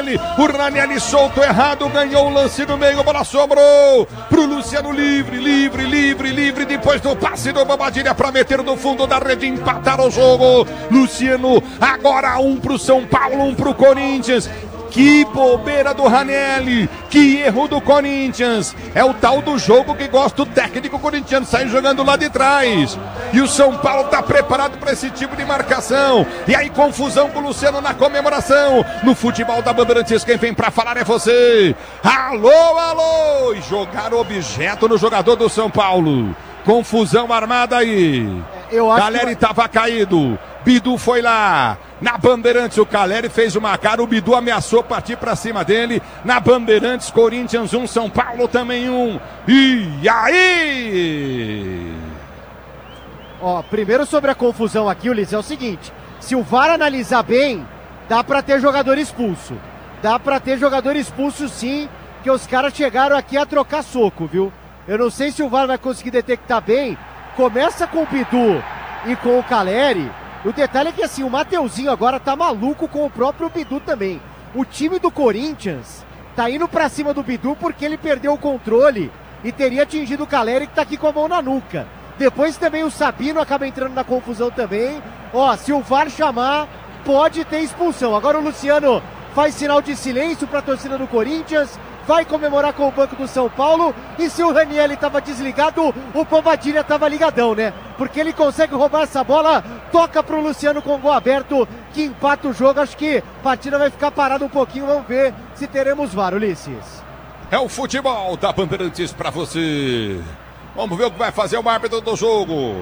O Ranieri solto errado, ganhou o lance no meio, a bola sobrou pro Luciano livre, depois do passe do Bobadilha para meter no fundo da rede, empatar o jogo. Luciano, agora 1 pro São Paulo, 1 pro Corinthians. Que bobeira do Ranieri, que erro do Corinthians. É o tal do jogo que gosta o técnico corintiano, sai jogando lá de trás. E o São Paulo está preparado para esse tipo de marcação. E aí confusão com o Luciano na comemoração. No futebol da Bandeirantes, quem vem para falar é você. Alô. E jogar objeto no jogador do São Paulo. Confusão armada aí. Caleri estava caído. Bidu foi lá, na Bandeirantes o Caleri fez uma cara, o Bidu ameaçou partir pra cima dele, na Bandeirantes, Corinthians 1, São Paulo também 1, e aí? Primeiro sobre a confusão aqui, Ulisses, é o seguinte, se o VAR analisar bem, dá pra ter jogador expulso, sim, que os caras chegaram aqui a trocar soco, viu? Eu não sei se o VAR vai conseguir detectar bem, começa com o Bidu e com o Caleri. O detalhe é que assim, o Mateuzinho agora tá maluco com o próprio Bidu também. O time do Corinthians tá indo pra cima do Bidu porque ele perdeu o controle e teria atingido o Caleri, que tá aqui com a mão na nuca. Depois também o Sabino acaba entrando na confusão também. Se o VAR chamar, pode ter expulsão. Agora o Luciano faz sinal de silêncio pra torcida do Corinthians, vai comemorar com o banco do São Paulo, e se o Ranieri estava desligado, o Bobadilha estava ligadão, né? Porque ele consegue roubar essa bola, toca pro Luciano com o gol aberto, que empata o jogo. Acho que a partida vai ficar parada um pouquinho, vamos ver se teremos VAR, Ulisses. É o futebol da Bandeirantes pra você. Vamos ver o que vai fazer o árbitro do jogo.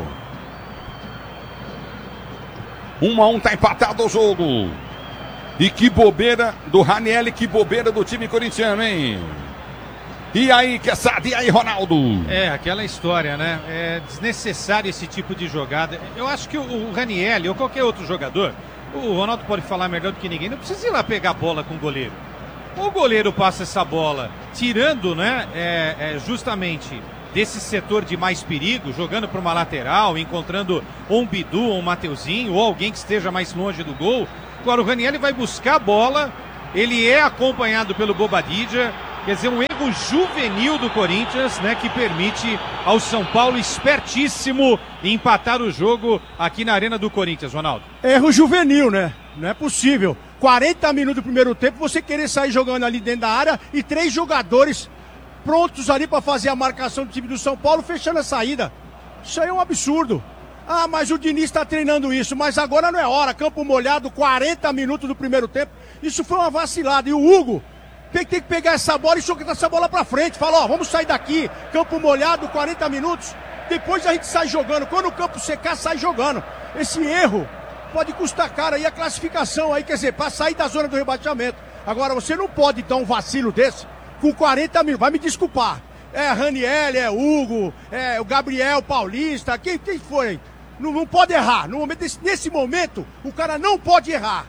1-1, tá empatado o jogo. E que bobeira do Ranieri, que bobeira do time corintiano, hein? E aí, Quesada, e aí, Ronaldo? Aquela história, né? É desnecessário esse tipo de jogada. Eu acho que o Ranieri ou qualquer outro jogador, o Ronaldo pode falar melhor do que ninguém, não precisa ir lá pegar a bola com o goleiro. O goleiro passa essa bola tirando, né? Justamente desse setor de mais perigo, jogando para uma lateral, encontrando ou um Bidu, ou um Mateuzinho, ou alguém que esteja mais longe do gol. Agora o Ranieri vai buscar a bola, ele é acompanhado pelo Bobadilha, quer dizer, um erro juvenil do Corinthians, né, que permite ao São Paulo, espertíssimo, empatar o jogo aqui na Arena do Corinthians, Ronaldo. Erro juvenil, né? Não é possível. 40 minutos do primeiro tempo, você querer sair jogando ali dentro da área e 3 jogadores prontos ali para fazer a marcação do time do São Paulo, fechando a saída. Isso aí é um absurdo. Mas o Diniz está treinando isso, mas agora não é hora. Campo molhado, 40 minutos do primeiro tempo. Isso foi uma vacilada. E o Hugo tem que pegar essa bola e jogar essa bola para frente. Fala, vamos sair daqui. Campo molhado, 40 minutos. Depois a gente sai jogando. Quando o campo secar, sai jogando. Esse erro pode custar caro aí a classificação aí, quer dizer, para sair da zona do rebaixamento. Agora, você não pode dar um vacilo desse com 40 minutos. Vai me desculpar. Ranieri, Hugo, o Gabriel Paulista, quem foi? Não pode errar. Nesse momento, o cara não pode errar.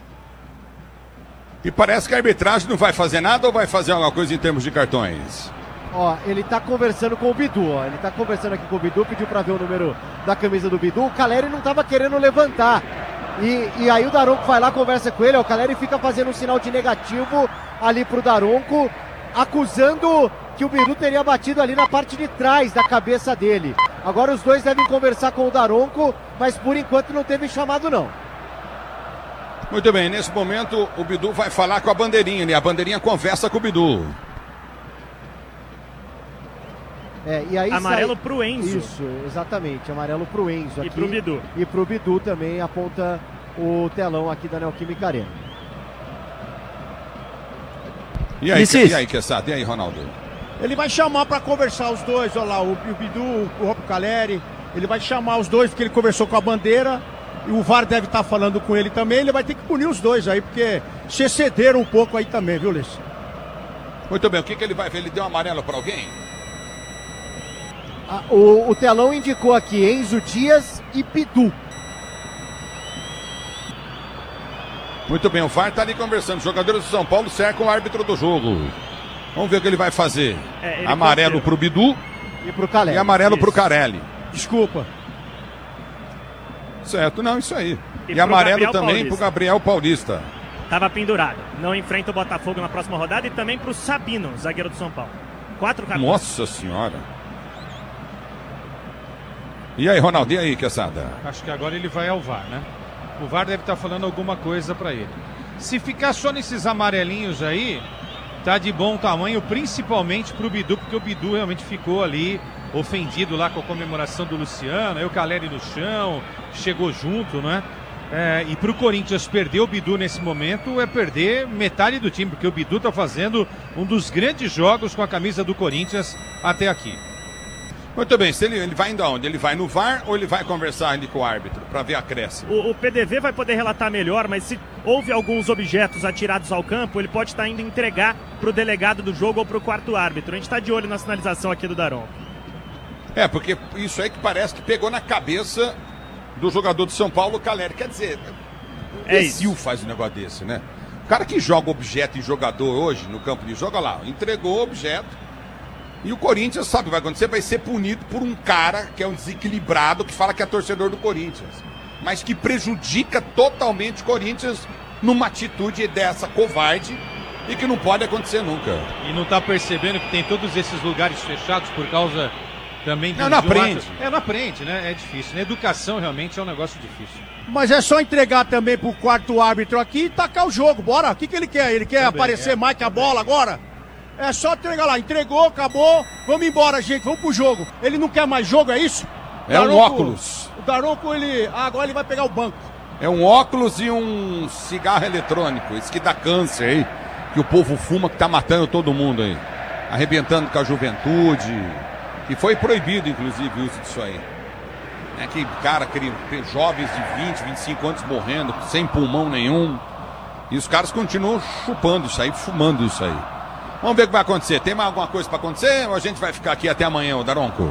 E parece que a arbitragem não vai fazer nada ou vai fazer alguma coisa em termos de cartões? Ele tá conversando com o Bidu, Ele tá conversando aqui com o Bidu, pediu pra ver o número da camisa do Bidu. O Caleri não tava querendo levantar. E aí o Daronco vai lá, conversa com ele. O Caleri fica fazendo um sinal de negativo ali pro Daronco, acusando que o Bidu teria batido ali na parte de trás da cabeça dele. Agora os dois devem conversar com o Daronco, mas por enquanto não teve chamado não. Muito bem, nesse momento o Bidu vai falar com a bandeirinha, né? A bandeirinha conversa com o Bidu. E aí amarelo pro Enzo. Isso, exatamente, amarelo pro Enzo. E pro Bidu. E pro Bidu também, aponta o telão aqui da Neoquímica Arena. E aí, Quesada? E aí, Ronaldo? Ele vai chamar para conversar os dois, olha lá, o Bidu, o Rob Caleri. Ele vai chamar os dois porque ele conversou com a bandeira. E o VAR deve estar falando com ele também. Ele vai ter que punir os dois aí, porque se excederam um pouco aí também, viu, Ulisses? Muito bem, o que ele vai ver? Ele deu um amarelo para alguém? O telão indicou aqui Enzo Dias e Bidu. Muito bem, o VAR está ali conversando. Os jogadores do São Paulo cercam o árbitro do jogo. Vamos ver o que ele vai fazer. Amarelo pro Bidu e pro Caleri. E amarelo pro Carelli. Desculpa. Certo, não, isso aí. E amarelo Gabriel também Paulista. Pro Gabriel Paulista. Estava pendurado. Não enfrenta o Botafogo na próxima rodada e também para o Sabino, zagueiro do São Paulo. 4 cartões. Nossa senhora. E aí, Ronaldo, e aí, Quesada? Acho que agora ele vai ao VAR, né? O VAR deve estar falando alguma coisa para ele. Se ficar só nesses amarelinhos aí, tá de bom tamanho, principalmente pro Bidu, porque o Bidu realmente ficou ali ofendido lá com a comemoração do Luciano, aí o Caleri no chão, chegou junto, né? E pro Corinthians perder o Bidu nesse momento é perder metade do time, porque o Bidu tá fazendo um dos grandes jogos com a camisa do Corinthians até aqui. Muito bem, se ele vai indo aonde? Ele vai no VAR ou ele vai conversar ali com o árbitro para ver a acréscimo? O PDV vai poder relatar melhor, mas se houve alguns objetos atirados ao campo, ele pode estar indo entregar pro delegado do jogo ou pro quarto árbitro. A gente tá de olho na sinalização aqui do Daronco. Porque isso aí que parece que pegou na cabeça do jogador de São Paulo, o Caleri. Quer dizer, o imbecil faz um negócio desse, né? O cara que joga objeto em jogador hoje, no campo de jogo, olha lá, entregou o objeto. E o Corinthians, sabe o que vai acontecer? Vai ser punido por um cara que é um desequilibrado, que fala que é torcedor do Corinthians, mas que prejudica totalmente o Corinthians numa atitude dessa covarde e que não pode acontecer nunca. E não tá percebendo que tem todos esses lugares fechados por causa também de... Não aprende. Não aprende, né? É difícil. Na educação realmente é um negócio difícil. Mas é só entregar também pro quarto árbitro aqui e tacar o jogo. Bora, o que ele quer? Ele quer também, aparecer mais que a bola agora? É só entregar lá, entregou, acabou, vamos embora, gente, vamos pro jogo. Ele não quer mais jogo, é isso? É um óculos. O Daronco, agora ele vai pegar o banco. É um óculos e um cigarro eletrônico, isso que dá câncer aí, que o povo fuma, que tá matando todo mundo aí. Arrebentando com a juventude, que foi proibido, inclusive, o uso disso aí. Que cara, jovens de 20, 25 anos morrendo, sem pulmão nenhum. E os caras continuam chupando isso aí, fumando isso aí. Vamos ver o que vai acontecer. Tem mais alguma coisa para acontecer ou a gente vai ficar aqui até amanhã, o Daronco?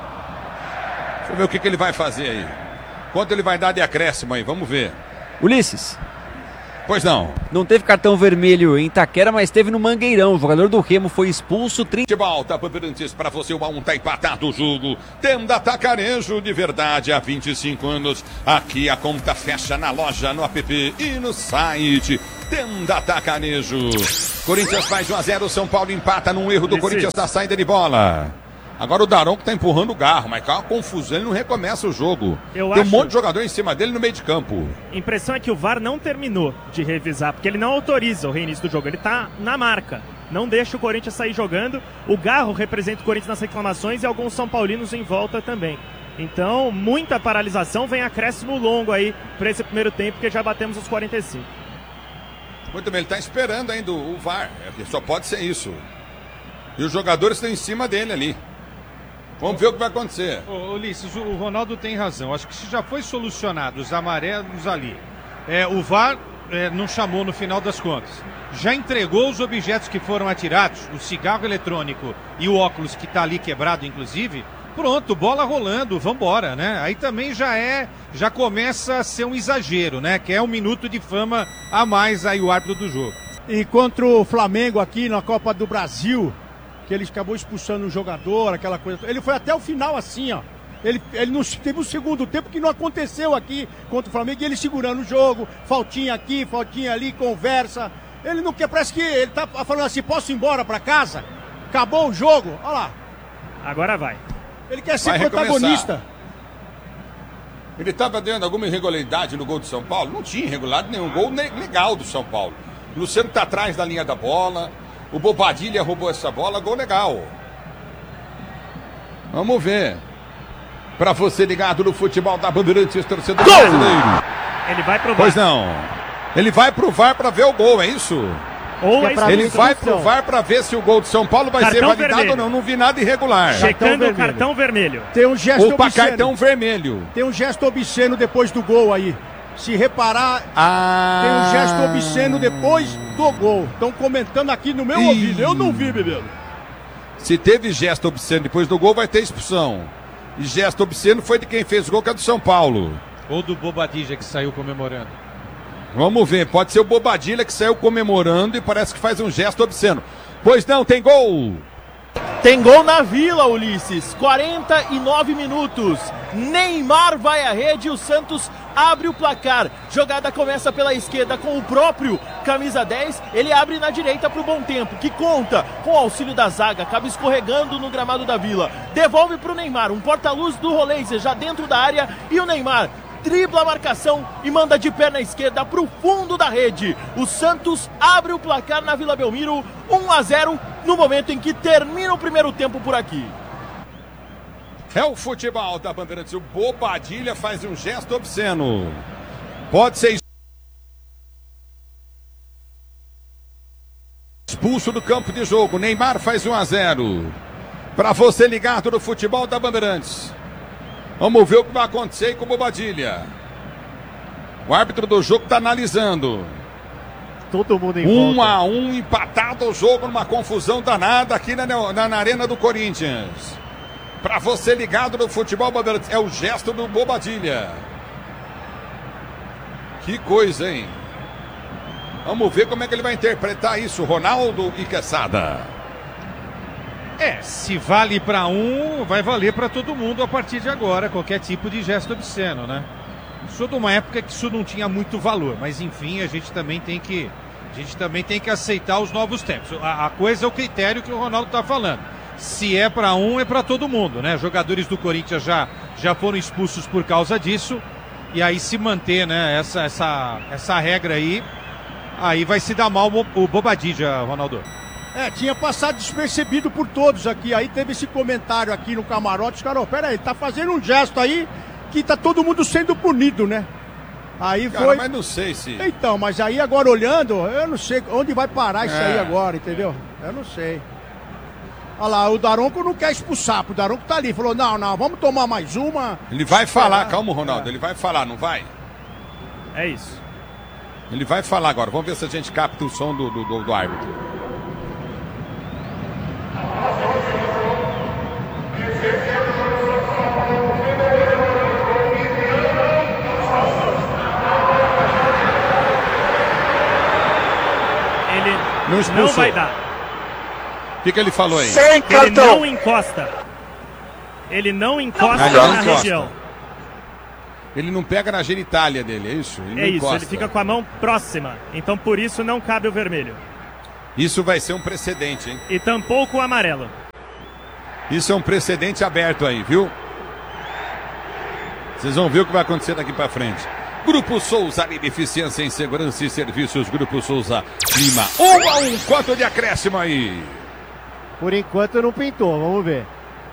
Deixa eu ver o que ele vai fazer aí. Quanto ele vai dar de acréscimo aí, vamos ver. Ulisses. Pois não. Não teve cartão vermelho em Itaquera, mas teve no Mangueirão. O jogador do Remo foi expulso. Futebol, tá para você, o 1 tá empatado o jogo. Tenda Atacarejo de verdade há 25 anos. Aqui a conta fecha na loja, no app e no site. Tenda Atacarejo. Corinthians faz 1-0, São Paulo empata num erro do Corinthians da saída de bola. Agora o Daronco tá empurrando o Garro, mas com uma confusão, ele não recomeça o jogo. Tem um monte de jogador em cima dele no meio de campo. A impressão é que o VAR não terminou de revisar, porque ele não autoriza o reinício do jogo, ele tá na marca. Não deixa o Corinthians sair jogando. O Garro representa o Corinthians nas reclamações e alguns São Paulinos em volta também. Então, muita paralisação, vem acréscimo longo aí para esse primeiro tempo, porque já batemos os 45. Muito bem, ele tá esperando ainda o VAR, só pode ser isso. E os jogadores estão em cima dele ali. Vamos ver o que vai acontecer. Ulisses, o Ronaldo tem razão. Acho que se já foi solucionado os amarelos ali, o VAR não chamou no final das contas. Já entregou os objetos que foram atirados, o cigarro eletrônico e o óculos que está ali quebrado, inclusive. Pronto, bola rolando, vambora, né? Aí também já começa a ser um exagero, né? Que é um minuto de fama a mais aí o árbitro do jogo. E contra o Flamengo aqui na Copa do Brasil, que ele acabou expulsando um jogador, aquela coisa. Ele foi até o final assim, ó. Ele não teve um segundo tempo que não aconteceu aqui contra o Flamengo, e ele segurando o jogo, faltinha aqui, faltinha ali, conversa. Ele não quer, parece que ele tá falando assim, posso ir embora pra casa? Acabou o jogo, olha lá. Agora vai. Ele quer ser protagonista. Ele estava dando alguma irregularidade no gol do São Paulo? Não tinha irregularidade nenhum, gol legal do São Paulo. O Luciano tá atrás da linha da bola. O Bobadilha roubou essa bola, gol legal. Vamos ver. Pra você ligado no futebol da Bandeirantes, torcedor brasileiro. Ele vai pro VAR. Pois não. Ele vai pro VAR pra ver o gol, é isso? Ele vai pro VAR pra ver se o gol do São Paulo vai ser validado ou não. Não vi nada irregular. Checando o cartão vermelho. Tem um gesto obsceno. Cartão vermelho. Tem um gesto obsceno depois do gol aí. Se reparar, tem um gesto obsceno depois do gol. Estão comentando aqui no meu ouvido. Eu não vi, bebê. Se teve gesto obsceno depois do gol, vai ter expulsão. E gesto obsceno foi de quem fez o gol, que é do São Paulo. Ou do Bobadilha, que saiu comemorando. Vamos ver, pode ser o Bobadilha que saiu comemorando e parece que faz um gesto obsceno. Pois não, tem gol! Tem gol na Vila, Ulisses. 49 minutos. Neymar vai à rede e o Santos abre o placar. Jogada começa pela esquerda com o próprio camisa 10, ele abre na direita para o Bom Tempo, que conta com o auxílio da zaga, acaba escorregando no gramado da Vila. Devolve para o Neymar, um porta-luz do Roleiser já dentro da área, e o Neymar dribla a marcação e manda de perna esquerda para o fundo da rede. O Santos abre o placar na Vila Belmiro, 1-0, no momento em que termina o primeiro tempo por aqui. É o futebol da Bandeirantes. O Bobadilha faz um gesto obsceno. Pode ser expulso do campo de jogo. Neymar faz 1-0. Para você ligado no futebol da Bandeirantes. Vamos ver o que vai acontecer aí com o Bobadilha. O árbitro do jogo está analisando. Todo mundo em volta. 1-1, empatado o jogo numa confusão danada aqui na Arena do Corinthians. Para você ligado no futebol Bandeirantes, é o gesto do Bobadilha. Que coisa, hein? Vamos ver como é que ele vai interpretar isso, Ronaldo e Quesada. Se vale para um, vai valer para todo mundo a partir de agora, qualquer tipo de gesto obsceno, né? Sou de uma época que isso não tinha muito valor, mas enfim, a gente também tem que aceitar os novos tempos. A coisa é o critério que o Ronaldo está falando. Se é para um, é para todo mundo, né? Jogadores do Corinthians já foram expulsos por causa disso. E aí se manter, né, essa regra aí vai se dar mal o Bobadilha, Ronaldo. Tinha passado despercebido por todos aqui. Aí teve esse comentário aqui no camarote. Os caras, peraí, tá fazendo um gesto aí que tá todo mundo sendo punido, né? Aí cara, foi. Mas não sei se. Então, mas aí agora olhando, eu não sei onde vai parar isso aí agora, entendeu? Eu não sei. Olha lá, o Daronco não quer expulsar, o Daronco tá ali, falou, não, vamos tomar mais uma. Ele vai falar, calma, Ronaldo, ele vai falar, não vai? É isso. Ele vai falar agora, vamos ver se a gente capta o som do árbitro. Ele não vai dar. O que ele falou aí? Sem cartão. Ele não encosta. Ele não encosta na região. Ele não pega na genitália dele, é isso? Ele fica com a mão próxima. Então por isso não cabe o vermelho. Isso vai ser um precedente, hein? E tampouco o amarelo. Isso é um precedente aberto aí, viu? Vocês vão ver o que vai acontecer daqui pra frente. Grupo Souza, Eficiência em Segurança e Serviços. Grupo Souza Lima. 1-1, quanto de acréscimo aí? Por enquanto não pintou, vamos ver.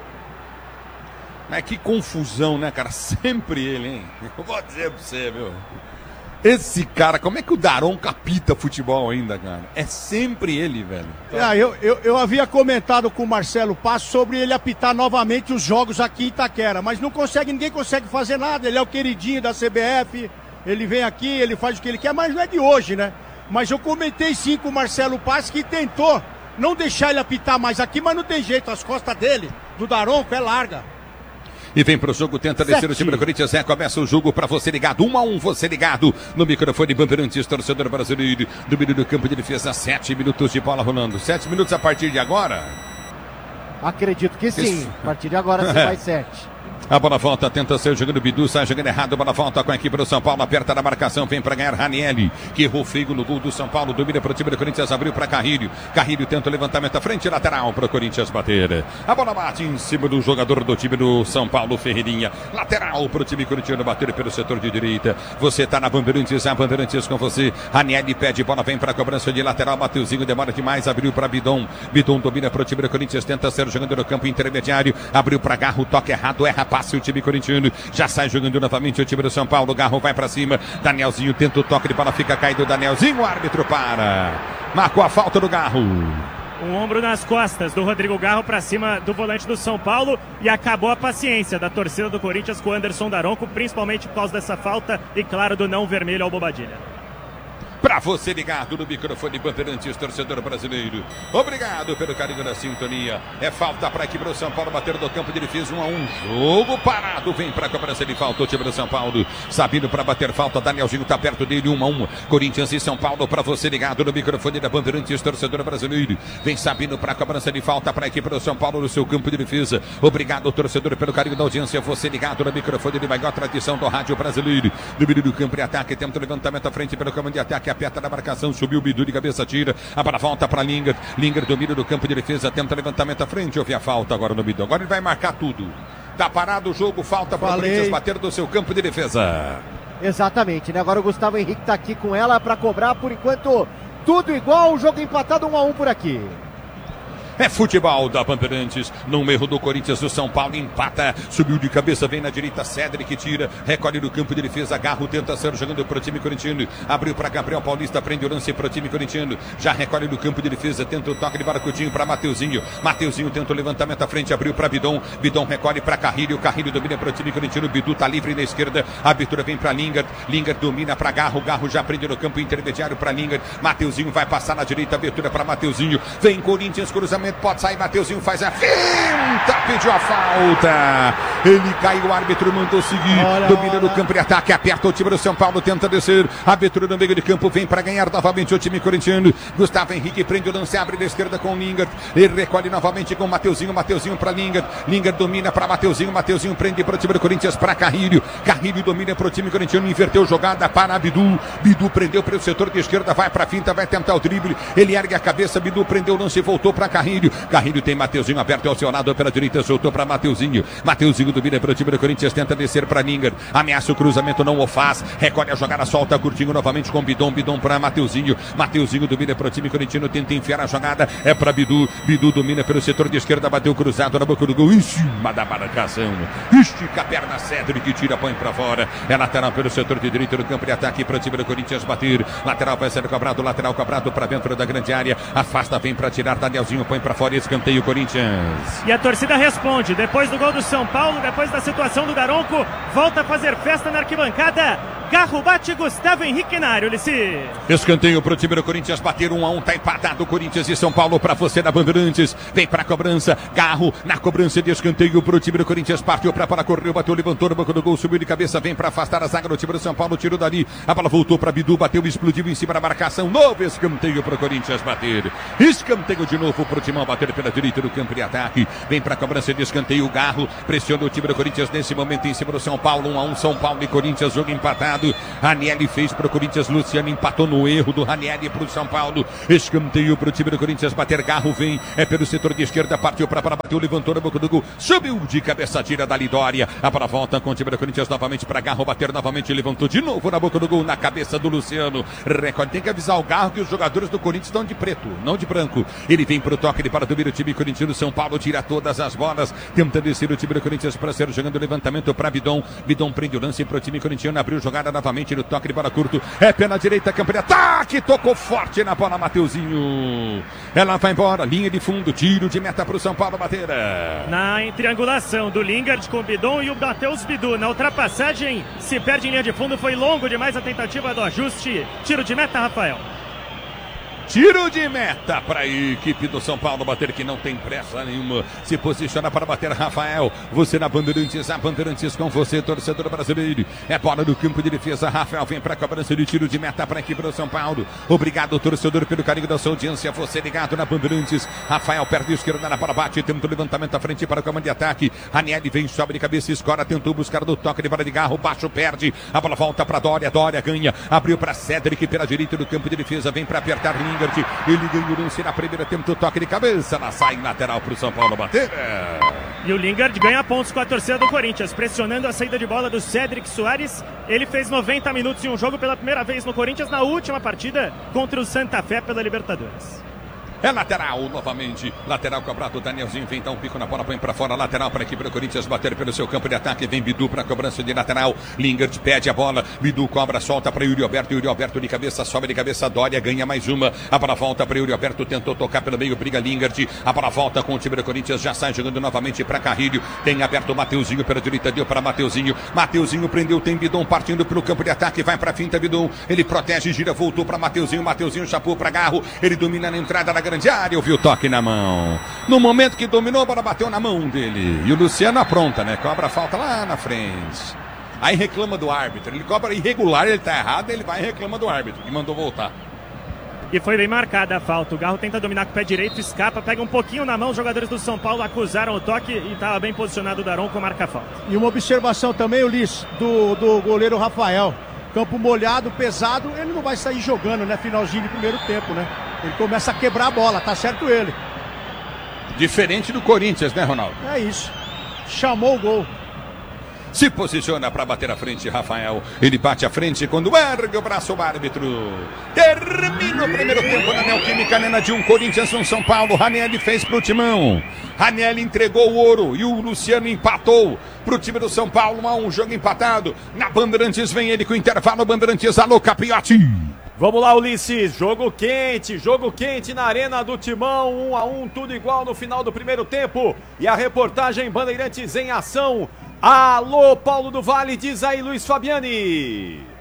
Mas que confusão, né, cara? Sempre ele, hein? Eu vou dizer pra você, meu. Esse cara, como é que o Daronco apita futebol ainda, cara? É sempre ele, velho. Eu havia comentado com o Marcelo Passo sobre ele apitar novamente os jogos aqui em Itaquera, mas ninguém consegue fazer nada. Ele é o queridinho da CBF, ele vem aqui, ele faz o que ele quer, mas não é de hoje, né? Mas eu comentei sim com o Marcelo Passo que tentou não deixar ele apitar mais aqui, mas não tem jeito, as costas dele, do Daronco, é larga. E vem pro jogo, tenta descer o time do Corinthians. Começa o jogo pra você ligado. 1-1, você ligado no microfone Bandeirantes, torcedor brasileiro. Domínio do campo de defesa, 7 minutos de bola rolando. 7 minutos a partir de agora? Acredito que sim. A partir de agora você vai 7. A bola volta, tenta ser jogando Bidu, sai jogando errado, a bola volta com a equipe do São Paulo, aperta na marcação, vem para ganhar Ranieri, que errou feio no gol do São Paulo, domina para o time do Corinthians, abriu para Carrilho, Carrilho tenta o levantamento à frente, lateral para o Corinthians bater, a bola bate em cima do jogador do time do São Paulo, Ferreirinha, lateral para o time corintiano bater pelo setor de direita, você tá na Bandeirantes, a Bandeirantes com você, Ranieri pede, bola vem para a cobrança de lateral, Mateuzinho demora demais, abriu para Bidon, Bidon domina para o time do Corinthians, tenta ser jogando no campo intermediário, abriu para Garro, toque errado, erra passe o time corintiano, já sai jogando novamente o time do São Paulo, Garro vai pra cima, Danielzinho tenta o toque de bola, fica caído, Danielzinho, o árbitro para, marcou a falta do Garro. Um ombro nas costas do Rodrigo Garro pra cima do volante do São Paulo e acabou a paciência da torcida do Corinthians com o Anderson Daronco, principalmente por causa dessa falta e claro do não vermelho ao Bobadilha. Pra você ligado no microfone Bandeirantes, torcedor brasileiro. Obrigado pelo carinho da sintonia. É falta para a equipe do São Paulo bater no campo de defesa, 1-1. Jogo parado. Vem pra cobrança de falta o time do São Paulo. Sabino para bater falta. Danielzinho tá perto dele, 1-1. Corinthians e São Paulo pra você ligado no microfone da Bandeirantes, torcedor brasileiro. Vem Sabino pra cobrança de falta para a equipe do São Paulo no seu campo de defesa. Obrigado, torcedor, pelo carinho da audiência. Você ligado no microfone de maior tradição do rádio brasileiro. No meio do campo de ataque, temos o levantamento à frente pelo campo de ataque. aperta na marcação, subiu o Bidu de cabeça, tira, a bola volta para Lingard, Lingard domina do campo de defesa, tenta levantamento à frente, houve a falta agora no Bidu, agora ele vai marcar tudo. Tá parado o jogo, falta para o Corinthians bater do seu campo de defesa. Exatamente, né? Agora o Gustavo Henrique tá aqui com ela para cobrar, por enquanto tudo igual, o jogo empatado 1-1 por aqui. É futebol da Bandeirantes, num erro do Corinthians, o São Paulo empata, subiu de cabeça, vem na direita, Cedric tira, recolhe no campo de defesa, Garro tenta ser jogando para o time corintiano, abriu para Gabriel Paulista, prende o lance para o time corintiano, já recolhe no campo de defesa, tenta o toque de Baracutinho para Mateuzinho, Mateuzinho tenta o levantamento à frente, abriu para Bidon, Bidon recolhe para Carrilho, Carrilho domina para o time corintiano, Bidu tá livre na esquerda, a abertura vem para Lingard, Lingard domina para Garro, Garro já prende no campo intermediário para Lingard, Mateuzinho vai passar na direita, abertura para Mateuzinho, vem Corinthians, cruzamento, pode sair, Mateuzinho faz a finta, pediu a falta, ele caiu, o árbitro mandou seguir, domina no campo de ataque, aperta o time do São Paulo, tenta descer, abertura no meio de campo, vem para ganhar novamente o time corintiano, Gustavo Henrique prende o lance, abre da esquerda com o Lingard, ele recolhe novamente com o Mateuzinho, Mateuzinho para Lingard, Lingard domina para Mateuzinho, Mateuzinho prende para o time do Corinthians, para Carrilho, Carrilho domina para o time corintiano, inverteu jogada para Bidu, Bidu prendeu para o setor de esquerda, vai para a finta, vai tentar o drible, ele ergue a cabeça, Bidu prendeu o lance e voltou para Carrilho, Carrilho tem Mateuzinho aberto, ao seu lado pela direita, soltou para Mateuzinho, Mateuzinho domina para o time do Corinthians, tenta descer para Lingard, ameaça o cruzamento, não o faz, recolhe a jogada, solta curtinho novamente com Bidon, Bidon para Mateuzinho, Mateuzinho domina para o time corintiano, tenta enfiar a jogada, é para Bidu, Bidu domina pelo setor de esquerda, bateu cruzado na boca do gol, em cima da marcação, estica a perna, Cedric tira, põe para fora, é lateral pelo setor de direito do campo de ataque para o time do Corinthians bater, lateral vai ser cobrado para dentro da grande área, afasta, vem para tirar, Danielzinho põe para fora, escanteio Corinthians. E a torcida responde, depois do gol do São Paulo, depois da situação do Daronco, volta a fazer festa na arquibancada. Garro bate, Gustavo Henrique na área, Ulissi. Escanteio pro time do Corinthians, bater 1-1, tá empatado Corinthians e São Paulo pra você da Bandeirantes. Vem pra cobrança, Garro na cobrança de escanteio pro time do Corinthians, partiu pra bola, correu, bateu, levantou no banco do gol, subiu de cabeça, vem pra afastar a zaga do time do São Paulo, tirou dali, a bola voltou pra Bidu, bateu, explodiu em cima da marcação, novo escanteio pro Corinthians bater. Escanteio de novo pro Timão bater pela direita do campo de ataque, vem pra cobrança de escanteio, Garro pressiona o time do Corinthians nesse momento em cima do São Paulo, 1-1, São Paulo e Corinthians, jogo empatado. Ranieri fez para o Corinthians, Luciano empatou no erro do Ranieri para o São Paulo, escanteio para o time do Corinthians bater, Garro vem, é pelo setor de esquerda, partiu para bateu, levantou na boca do gol, subiu de cabeça, tira da Lidória, a bola volta com o time do Corinthians novamente para Garro bater novamente, levantou de novo na boca do gol, na cabeça do Luciano, recorde, tem que avisar o Garro que os jogadores do Corinthians estão de preto, não de branco, ele vem para o toque, ele para domínio o time corintiano, São Paulo tira todas as bolas, tenta descer o time do Corinthians para ser jogando levantamento para Bidon, Bidon prende o lance para o time corintiano, abriu jogada novamente no toque de bola curto, é pela direita, campo de ataque, tocou forte na bola, Mateuzinho, ela vai embora, linha de fundo, tiro de meta para o São Paulo bater. Na triangulação do Lingard com o Bidon e o Matheus Bidu, na ultrapassagem, se perde em linha de fundo, foi longo demais a tentativa do ajuste, tiro de meta, Rafael. Tiro de meta para a equipe do São Paulo bater, que não tem pressa nenhuma. Se posiciona para bater, Rafael. Você na Bandeirantes, a Bandeirantes com você, torcedor brasileiro. É bola no campo de defesa. Rafael vem para a cobrança de tiro de meta para a equipe do São Paulo. Obrigado, torcedor, pelo carinho da sua audiência. Você ligado na Bandeirantes. Rafael perde a esquerda na bola, bate. Tenta o levantamento à frente para o comando de ataque. Ranieri vem, sobe de cabeça, escora, tentou buscar do toque de bola de Garro. Baixo, perde. A bola volta para Dória. Dória ganha. Abriu para Cedric pela direita do campo de defesa. Vem para apertar Lingard. Ele ganha o lance na primeira, tenta o toque de cabeça, ela sai lateral para o São Paulo bater. E o Lingard ganha pontos com a torcida do Corinthians, pressionando a saída de bola do Cedric Soares. Ele fez 90 minutos em um jogo pela primeira vez no Corinthians na última partida contra o Santa Fé pela Libertadores. É lateral novamente, lateral cobrado, Danielzinho vem dar um pico na bola, põe pra fora, lateral para a equipe do Corinthians bater pelo seu campo de ataque, vem Bidu para a cobrança de lateral, Lingard pede a bola, Bidu cobra, solta para Yuri Alberto de cabeça, sobe de cabeça, Dória ganha mais uma, a bola volta para Yuri Alberto, tentou tocar pelo meio, briga Lingard, a bola volta com o time do Corinthians, já sai jogando novamente para Carrilho, tem aberto o Mateuzinho pela direita, deu para Mateuzinho, Mateuzinho prendeu, tem Bidon partindo pelo campo de ataque, vai para finta Bidon, ele protege, gira, voltou para Mateuzinho, Mateuzinho chapou para Garro, ele domina na entrada da grande área, ouviu o toque na mão. No momento que dominou, a bola bateu na mão dele. E o Luciano apronta, né? Cobra a falta lá na frente. Aí reclama do árbitro. Ele cobra irregular, ele tá errado, ele vai e reclama do árbitro, que mandou voltar. E foi bem marcada a falta. O Garro tenta dominar com o pé direito, escapa, pega um pouquinho na mão. Os jogadores do São Paulo acusaram o toque e estava bem posicionado o Daronco, marca a falta. E uma observação também, Ulisses, do goleiro Rafael. campo molhado, pesado, ele não vai sair jogando, né? Finalzinho de primeiro tempo, né? Ele começa a quebrar a bola, tá certo ele. Diferente do Corinthians, né, Ronaldo? É isso. Chamou o gol. Se posiciona para bater à frente, Rafael. Ele bate à frente quando ergue o braço o árbitro. Termina o primeiro tempo na Neoquímica Arena de Corinthians, São Paulo. Ranieri fez pro Timão. Ranieri entregou o ouro e o Luciano empatou pro time do São Paulo. 1-1, jogo empatado. Na Bandeirantes vem ele com o intervalo. Bandeirantes, alô, Capriotti. Vamos lá, Ulisses, jogo quente na Arena do Timão, 1-1, tudo igual no final do primeiro tempo. E a reportagem Bandeirantes em ação. Alô, Paulo do Vale, diz aí, Luiz Fabiani.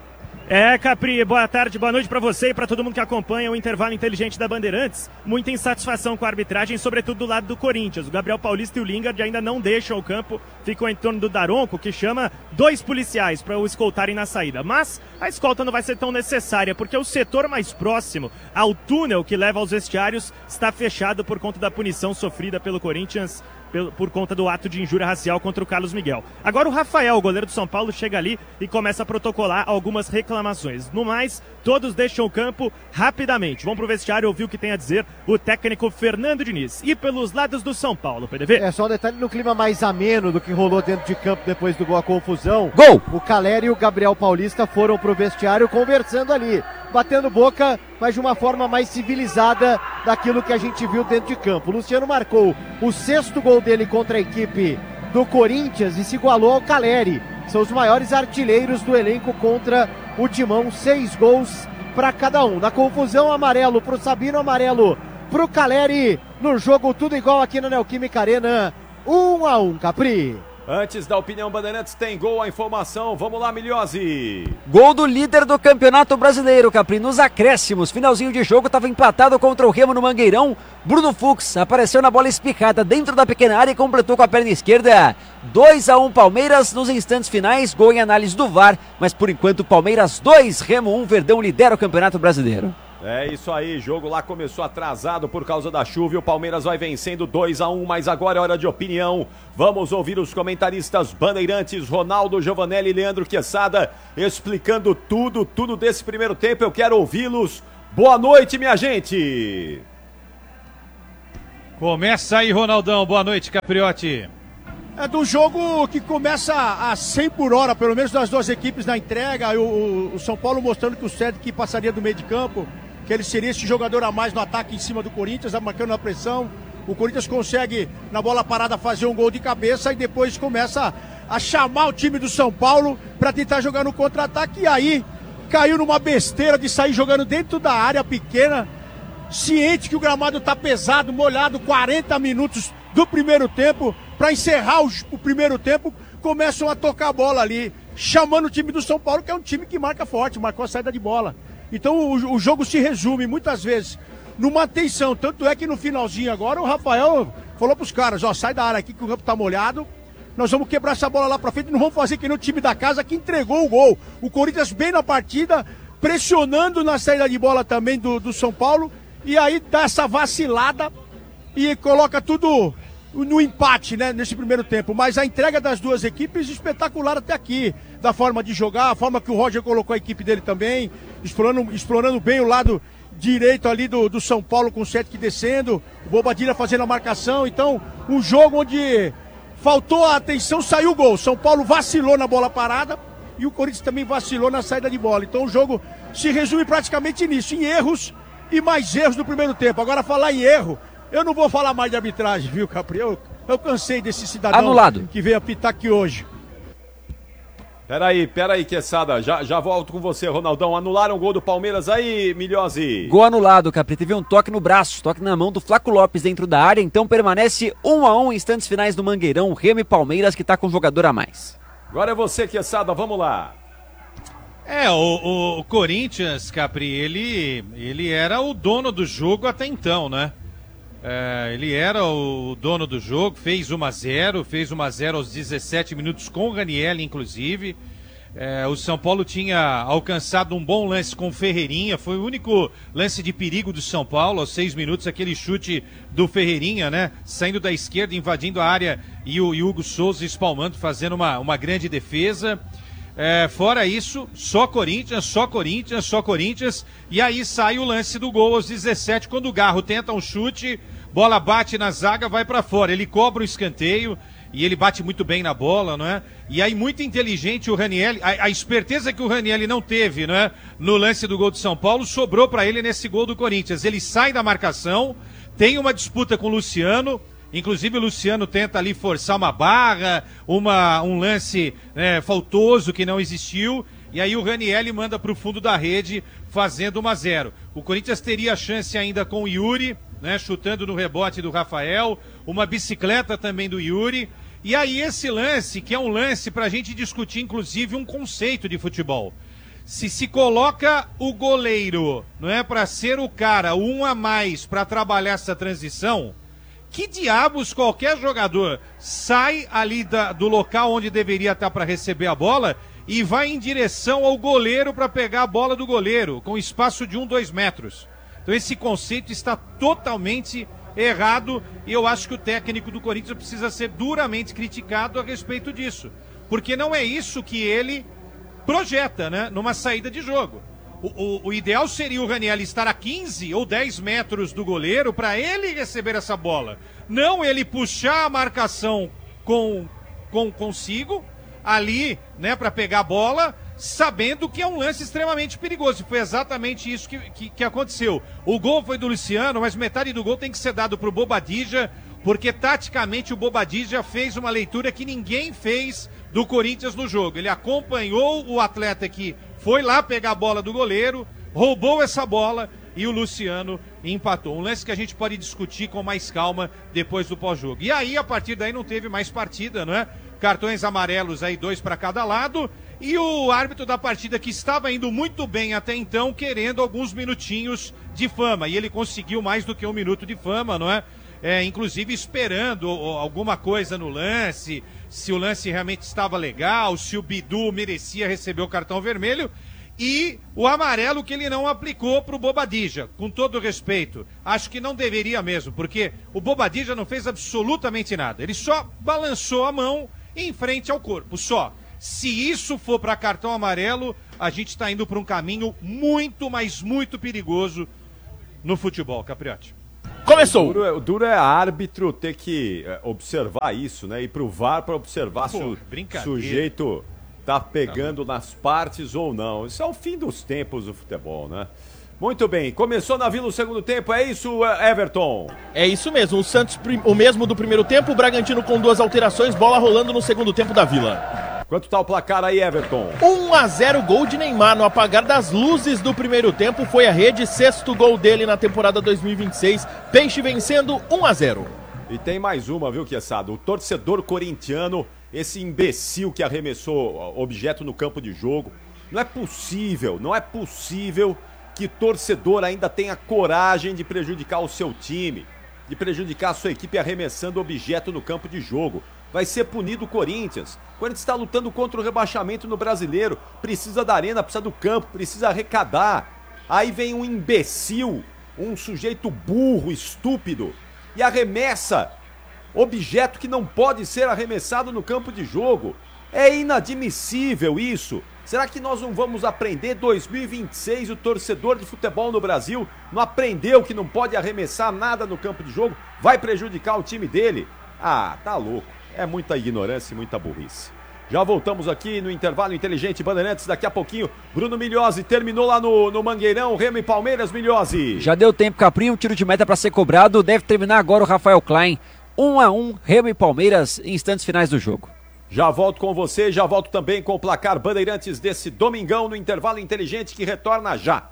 Capri, boa tarde, boa noite pra você e pra todo mundo que acompanha o intervalo inteligente da Bandeirantes. Muita insatisfação com a arbitragem, sobretudo do lado do Corinthians. O Gabriel Paulista e o Lingard ainda não deixam o campo, ficam em torno do Daronco, que chama 2 policiais para o escoltarem na saída. Mas a escolta não vai ser tão necessária, porque o setor mais próximo ao túnel que leva aos vestiários está fechado por conta da punição sofrida pelo Corinthians por conta do ato de injúria racial contra o Carlos Miguel. Agora o Rafael, o goleiro do São Paulo, chega ali e começa a protocolar algumas reclamações. No mais, todos deixam o campo rapidamente. Vamos pro vestiário ouvir o que tem a dizer o técnico Fernando Diniz. E pelos lados do São Paulo, PDV? Só um detalhe no clima mais ameno do que rolou dentro de campo depois do gol, a confusão. Gol! O Caleri e o Gabriel Paulista foram pro vestiário conversando ali, batendo boca, mas de uma forma mais civilizada daquilo que a gente viu dentro de campo. O Luciano marcou o 6º gol dele contra a equipe do Corinthians e se igualou ao Caleri. São os maiores artilheiros do elenco contra o Timão, 6 gols para cada um. Na confusão, amarelo pro Sabino, amarelo pro Caleri. No jogo tudo igual aqui na Neoquímica Arena, 1-1, Capri. Antes da opinião Bandeirantes, tem gol, a informação. Vamos lá, Milhose. Gol do líder do Campeonato Brasileiro, Capri, nos acréscimos. Finalzinho de jogo, estava empatado contra o Remo no Mangueirão. Bruno Fux apareceu na bola espicada dentro da pequena área e completou com a perna esquerda. 2-1 Palmeiras nos instantes finais. Gol em análise do VAR, mas por enquanto Palmeiras 2, Remo 1. Verdão lidera o Campeonato Brasileiro. É isso aí, jogo lá começou atrasado por causa da chuva e o Palmeiras vai vencendo 2-1, mas agora é hora de opinião. Vamos ouvir os comentaristas Bandeirantes, Ronaldo Giovanelli e Leandro Quesada, explicando tudo desse primeiro tempo. Eu quero ouvi-los. Boa noite, minha gente! Começa aí, Ronaldão. Boa noite, Capriotti. É do jogo que começa a 100 por hora, pelo menos das duas equipes na entrega. O São Paulo mostrando que o Cedric passaria do meio de campo, que ele seria esse jogador a mais no ataque em cima do Corinthians, marcando a pressão. O Corinthians consegue, na bola parada, fazer um gol de cabeça e depois começa a chamar o time do São Paulo para tentar jogar no contra-ataque. E aí caiu numa besteira de sair jogando dentro da área pequena, ciente que o gramado tá pesado, molhado, 40 minutos do primeiro tempo. Para encerrar o primeiro tempo, começam a tocar a bola ali, chamando o time do São Paulo, que é um time que marca forte, marcou a saída de bola. Então o jogo se resume muitas vezes numa tensão, tanto é que no finalzinho agora o Rafael falou pros caras, ó, sai da área aqui que o campo tá molhado, nós vamos quebrar essa bola lá pra frente, não vamos fazer que nem o time da casa que entregou o gol. O Corinthians bem na partida, pressionando na saída de bola também do São Paulo, e aí dá essa vacilada e coloca tudo no empate, né, nesse primeiro tempo. Mas a entrega das duas equipes espetacular até aqui, da forma de jogar, a forma que o Roger colocou a equipe dele também, explorando bem o lado direito ali do São Paulo, com o Cedric descendo, o Bobadilla fazendo a marcação. Então, um jogo onde faltou a atenção, saiu o gol. São Paulo vacilou na bola parada e o Corinthians também vacilou na saída de bola. Então o jogo se resume praticamente nisso, em erros e mais erros do primeiro tempo. Agora, falar em erro, eu não vou falar mais de arbitragem, viu, Capri? Eu cansei desse cidadão anulado que veio apitar aqui hoje. Peraí, Quesada, já volto com você, Ronaldão. Anularam o gol do Palmeiras aí, Milhose? Gol anulado, Capri. Teve um toque no braço, toque na mão do Flaco Lopes dentro da área, então permanece 1-1, instantes finais do Mangueirão, Remo e Palmeiras, que tá com um jogador a mais. Agora é você, Quesada, vamos lá. O Corinthians, Capri, ele era o dono do jogo até então, né? Ele era o dono do jogo, fez 1-0 aos 17 minutos com o Ranieri, inclusive. O São Paulo tinha alcançado um bom lance com o Ferreirinha, foi o único lance de perigo do São Paulo, aos 6 minutos, aquele chute do Ferreirinha, né? Saindo da esquerda, invadindo a área e o Hugo Souza espalmando, fazendo uma grande defesa. Fora isso, só Corinthians. E aí sai o lance do gol aos 17, quando o Garro tenta um chute, bola bate na zaga, vai pra fora. Ele cobra o escanteio e ele bate muito bem na bola, não é? E aí, muito inteligente o Ranieri, a esperteza que o Ranieri não teve, não é? No lance do gol de São Paulo, sobrou pra ele nesse gol do Corinthians. Ele sai da marcação, tem uma disputa com o Luciano. Inclusive o Luciano tenta ali forçar uma barra, um lance faltoso que não existiu, e aí o Ranieri manda para o fundo da rede, fazendo 1-0. O Corinthians teria a chance ainda com o Yuri, né, chutando no rebote do Rafael, uma bicicleta também do Yuri, e aí esse lance, que é um lance para a gente discutir inclusive um conceito de futebol. Se coloca o goleiro, não é, para ser o cara, um a mais para trabalhar essa transição, que diabos qualquer jogador sai ali do local onde deveria estar para receber a bola e vai em direção ao goleiro para pegar a bola do goleiro, com espaço de 2 metros. Então esse conceito está totalmente errado e eu acho que o técnico do Corinthians precisa ser duramente criticado a respeito disso. Porque não é isso que ele projeta, né, numa saída de jogo. O ideal seria o Ranieri estar a 15 ou 10 metros do goleiro para ele receber essa bola. Não ele puxar a marcação consigo ali, né, para pegar a bola, sabendo que é um lance extremamente perigoso. E foi exatamente isso que aconteceu. O gol foi do Luciano, mas metade do gol tem que ser dado para o Bobadilla, porque taticamente o Bobadilla fez uma leitura que ninguém fez do Corinthians no jogo. Ele acompanhou o atleta que foi lá pegar a bola do goleiro, roubou essa bola e o Luciano empatou. Um lance que a gente pode discutir com mais calma depois do pós-jogo. E aí, a partir daí, não teve mais partida, não é? Cartões amarelos aí, 2 para cada lado. E o árbitro da partida, que estava indo muito bem até então, querendo alguns minutinhos de fama. E ele conseguiu mais do que 1 minuto de fama, não é? Inclusive esperando alguma coisa no lance, se o lance realmente estava legal, se o Bidu merecia receber o cartão vermelho, e o amarelo que ele não aplicou para o Bobadilla, com todo respeito. Acho que não deveria mesmo, porque o Bobadilla não fez absolutamente nada, ele só balançou a mão em frente ao corpo, só. Se isso for para cartão amarelo, a gente está indo para um caminho muito, mas muito perigoso no futebol, Capriotti. Começou! O duro é árbitro ter que observar isso, né? Ir pro VAR para observar se o sujeito tá pegando nas partes ou não. Isso é o fim dos tempos do futebol, né? Muito bem, começou na Vila o segundo tempo, é isso, Everton? É isso mesmo, o Santos o mesmo do primeiro tempo, o Bragantino com 2 alterações, bola rolando no segundo tempo da Vila. Quanto tá o placar aí, Everton? 1-0, gol de Neymar no apagar das luzes do primeiro tempo, foi a rede, 6º gol dele na temporada 2026, Peixe vencendo 1-0. E tem mais uma, viu, Queçado? O torcedor corintiano, esse imbecil que arremessou objeto no campo de jogo, não é possível que torcedor ainda tenha coragem de prejudicar o seu time, de prejudicar a sua equipe arremessando objeto no campo de jogo. Vai ser punido o Corinthians. O Corinthians está lutando contra o rebaixamento no Brasileiro. Precisa da arena, precisa do campo, precisa arrecadar. Aí vem um imbecil, um sujeito burro, estúpido, e arremessa objeto que não pode ser arremessado no campo de jogo. É inadmissível isso. Será que nós não vamos aprender? 2026, o torcedor de futebol no Brasil não aprendeu que não pode arremessar nada no campo de jogo? Vai prejudicar o time dele? Ah, tá louco. É muita ignorância e muita burrice. Já voltamos aqui no intervalo inteligente Bandeirantes. Daqui a pouquinho, Bruno Migliozzi terminou lá no Mangueirão, Remo e Palmeiras. Migliozzi. Já deu tempo, Caprinho, um tiro de meta para ser cobrado. Deve terminar agora o Rafael Klein. 1-1, Remo e Palmeiras em instantes finais do jogo. Já volto com você, já volto também com o placar Bandeirantes desse domingão no intervalo inteligente que retorna já.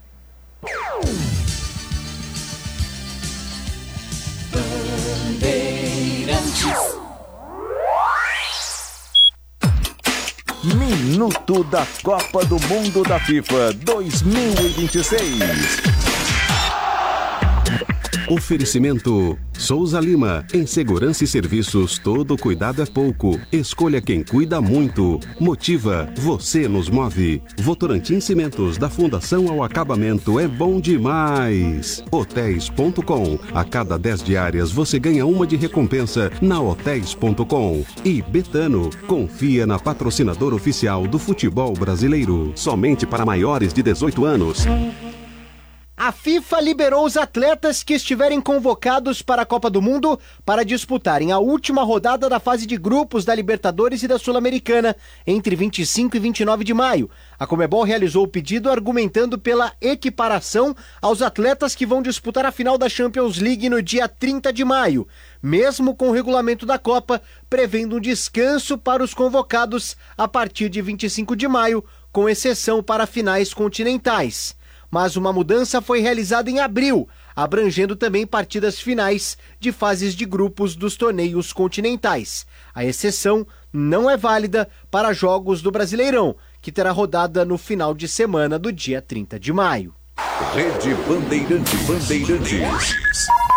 Minuto da Copa do Mundo da FIFA 2026. Oferecimento Souza Lima. Em segurança e serviços, todo cuidado é pouco. Escolha quem cuida muito. Motiva, você nos move. Votorantim Cimentos, da Fundação ao Acabamento, é bom demais. Hotéis.com. A cada 10 diárias você ganha uma de recompensa na Hotéis.com. E Betano, confia na patrocinadora oficial do futebol brasileiro. Somente para maiores de 18 anos. A FIFA liberou os atletas que estiverem convocados para a Copa do Mundo para disputarem a última rodada da fase de grupos da Libertadores e da Sul-Americana entre 25 e 29 de maio. A Conmebol realizou o pedido argumentando pela equiparação aos atletas que vão disputar a final da Champions League no dia 30 de maio, mesmo com o regulamento da Copa prevendo um descanso para os convocados a partir de 25 de maio, com exceção para finais continentais. Mas uma mudança foi realizada em abril, abrangendo também partidas finais de fases de grupos dos torneios continentais. A exceção não é válida para jogos do Brasileirão, que terá rodada no final de semana do dia 30 de maio. Rede Bandeirantes.